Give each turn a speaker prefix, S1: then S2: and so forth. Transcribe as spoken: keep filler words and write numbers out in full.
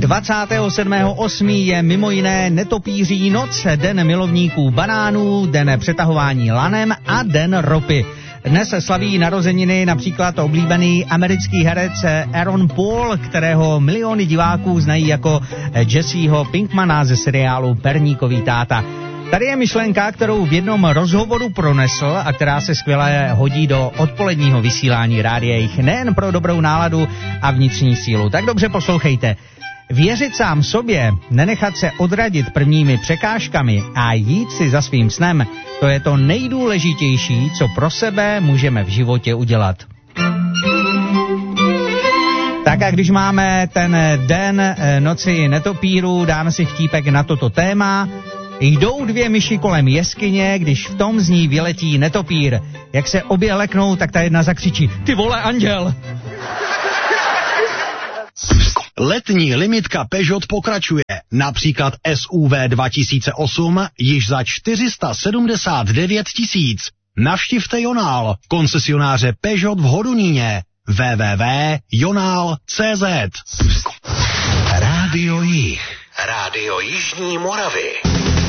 S1: dvacátého sedmého osmého je mimo jiné netopíří noc, den milovníků banánů, den přetahování lanem a den ropy. Dnes slaví narozeniny například oblíbený americký herec Aaron Paul, kterého miliony diváků znají jako Jesseho Pinkmana ze seriálu Perníkový táta. Tady je myšlenka, kterou v jednom rozhovoru pronesl a která se skvěle hodí do odpoledního vysílání Rádia Jich, nejen pro dobrou náladu a vnitřní sílu. Tak dobře poslouchejte. Věřit sám sobě, nenechat se odradit prvními překážkami a jít si za svým snem, to je to nejdůležitější, co pro sebe můžeme v životě udělat. Tak a když máme ten den noci netopíru, dáme si vtípek na toto téma. Jdou dvě myši kolem jeskyně, když v tom z ní vyletí netopír. Jak se obě leknou, tak ta jedna zakřičí: ty vole, anděl!
S2: Letní limitka Peugeot pokračuje. Například S U V dva tisíce osm již za čtyři sta sedmdesát devět tisíc. Navštivte Jonál, koncesionáře Peugeot v Hodoníně. w w w tečka jonál tečka cé zet. Rádio Jich. Rádio Jižní Moravy.